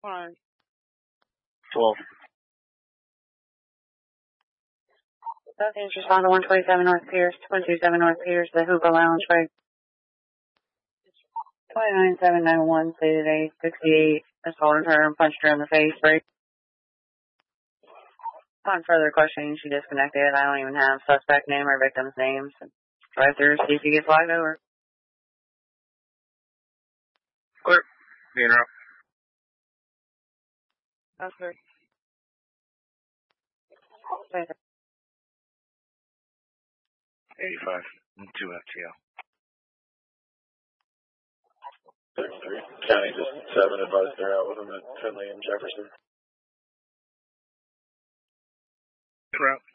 Fine. 12. Southeast respond to 127 North Pierce, 127 North Pierce, the Hoover Lounge, right? 29791, stated 868, assaulted her and punched her in the face, right? Upon further questioning, she disconnected. I don't even have suspect name or victim's names. Drive through, see if he gets flagged over. Clear. Being up. That's clear. 85. 2 FTL. 33. County just 7 advised they're out with them at Finley and Jefferson. Route.